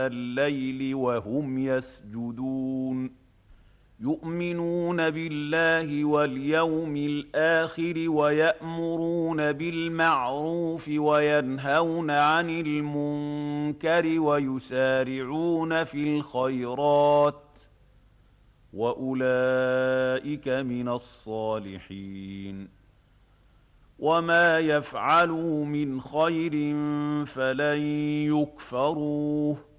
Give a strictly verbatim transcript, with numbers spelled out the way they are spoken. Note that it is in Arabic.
الليل وهم يسجدون يؤمنون بالله واليوم الآخر ويأمرون بالمعروف وينهون عن المنكر ويسارعون في الخيرات وأولئك من الصالحين وما يفعلوا من خير فلن يكفروه